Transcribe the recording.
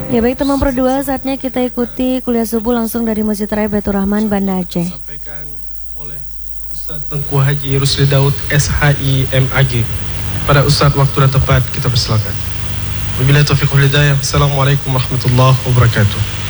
Ya baik teman berdua, saatnya kita ikuti kuliah subuh langsung dari Masjid Raya Baitur Rahman, Banda Aceh. Disampaikan oleh Ustadz Tengku Haji Rusli Daud SHI MAG. Pada Ustadz waktu dan tempat kita persilakan. Wabillahi taufiq wal hidayah. Assalamualaikum warahmatullahi wabarakatuh.